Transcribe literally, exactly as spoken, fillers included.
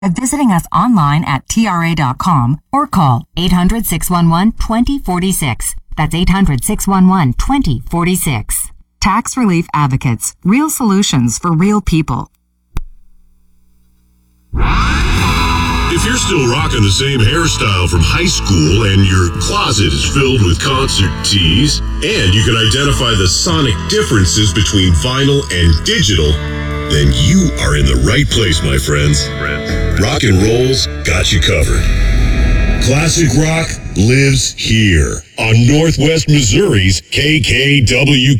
by visiting us online at T R A dot com or call eight hundred, six one one, two zero four six. That's eight hundred, six one one, two zero four six. Tax Relief Advocates. Real solutions for real people. If you're still rocking the same hairstyle from high school and your closet is filled with concert tees, and you can identify the sonic differences between vinyl and digital, then you are in the right place, my friends. Rock and Roll's got you covered. Classic rock lives here on Northwest Missouri's K K W